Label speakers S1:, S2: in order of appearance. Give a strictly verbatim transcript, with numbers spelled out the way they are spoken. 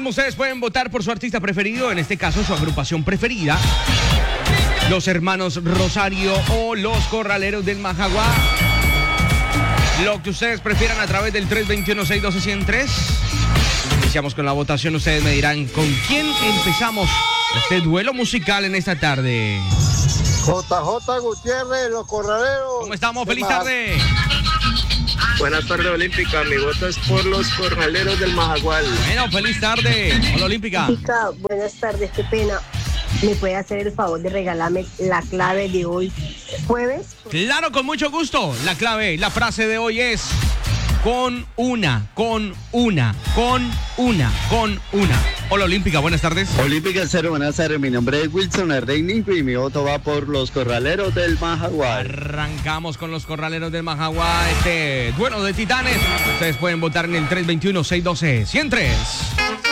S1: mismo ustedes pueden votar por su artista preferido, en este caso su agrupación preferida, los Hermanos Rosario o los Corraleros del Majaguá. Lo que ustedes prefieran a través del tres dos uno, seis uno dos, uno cero tres. Iniciamos con la votación. Ustedes me dirán con quién empezamos este duelo musical en esta tarde.
S2: J J Gutiérrez, los Corraleros.
S1: ¿Cómo estamos? Feliz tarde.
S3: Buenas tardes, Olímpica. Mi voto es por los Corraleros del Majagual.
S1: Bueno, feliz tarde. Hola, Olímpica.
S4: Olímpica, buenas tardes. Qué pena. ¿Me puede hacer el favor de regalarme la clave de hoy, jueves?
S1: Claro, con mucho gusto. La clave, la frase de hoy es con una, con una, con una, con una. Hola, Olímpica, buenas tardes.
S5: Olímpica Cero, buenas tardes. Mi nombre es Wilson Ardenico y mi voto va por los Corraleros del Majaguá.
S1: Arrancamos con los Corraleros del Majaguá, este duelo de titanes. Ustedes pueden votar en el tres dos uno, seis uno dos, uno cero tres.